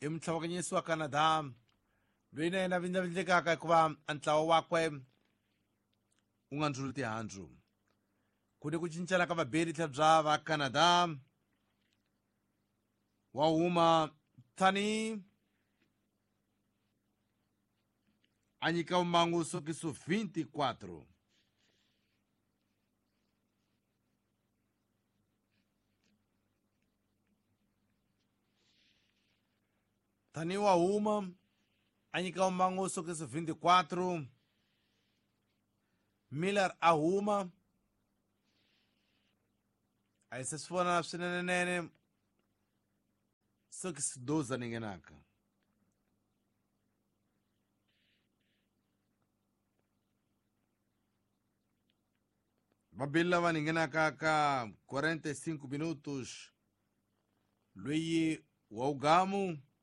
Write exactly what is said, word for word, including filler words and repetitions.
imtlawakanyiswa Canada lwina ina vindavindlikaka hikuva antlawa wakwe u nga ndluli tihandzu ku ni ku cincana ka vabeli tlhela bya va Canada wa huma tani a nyika umangu sokiso vinte e quatro. Tani wa huma a nyika umangu sokiso vinte e quatro. Miller a huma a essa se for na swinenenene sokiso doze ningenaka. Babila va ningenaka ka quarenta e cinco minutos. Lui wa ugamu